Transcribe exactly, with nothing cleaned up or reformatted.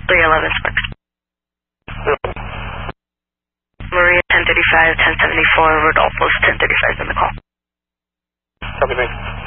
three eleven Sparks. Maria ten thirty-five, ten seventy-four, Rodolfo's ten thirty-five in the call. Copy me.